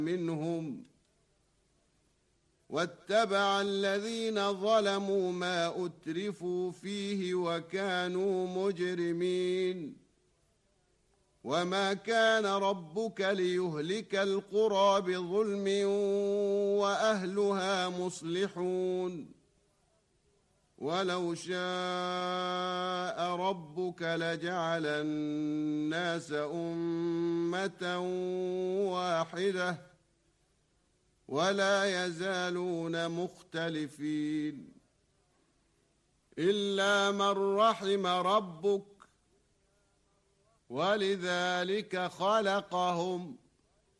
منهم واتبع الذين ظلموا ما أترفوا فيه وكانوا مجرمين وما كان ربك ليهلك القرى بظلم وأهلها مصلحون ولو شاء ربك لجعل الناس أمة واحدة ولا يزالون مختلفين إلا من رحم ربك ولذلك خلقهم